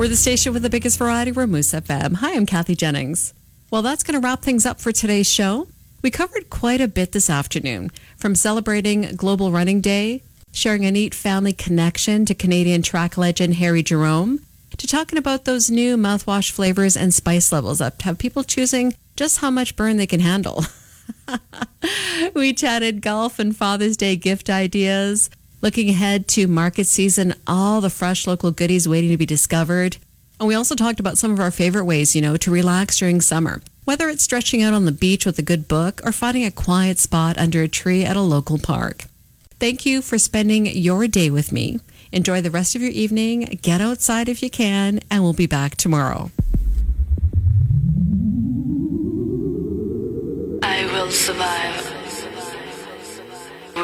We're the station with the biggest variety. We're Moose FM. Hi, I'm Kathy Jennings. Well, that's going to wrap things up for today's show. We covered quite a bit this afternoon, from celebrating Global Running Day, sharing a neat family connection to Canadian track legend Harry Jerome, to talking about those new mouthwash flavors and spice levels that have people choosing just how much burn they can handle. We chatted golf and Father's Day gift ideas, looking ahead to market season, all the fresh local goodies waiting to be discovered. And we also talked about some of our favorite ways, to relax during summer, whether it's stretching out on the beach with a good book or finding a quiet spot under a tree at a local park. Thank you for spending your day with me. Enjoy the rest of your evening, get outside if you can, and we'll be back tomorrow.